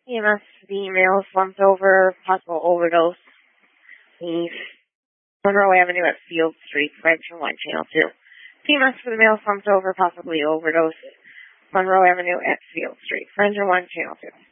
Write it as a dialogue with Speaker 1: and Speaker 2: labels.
Speaker 1: EMS, the male slumped over, possible overdose. The Monroe Avenue at Field Street, French 1, Channel 2. TMS for the male slumped over, possibly overdose. Monroe Avenue at Field Street, French 1, Channel 2.